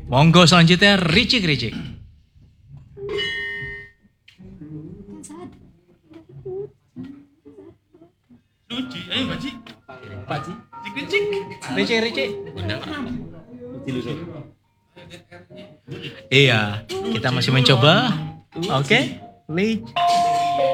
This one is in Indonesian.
Monggo selanjutnya Ricik. Lucu, ayo Pakcik. Pakcik. Ricik. Iya, kita masih mencoba. Oke.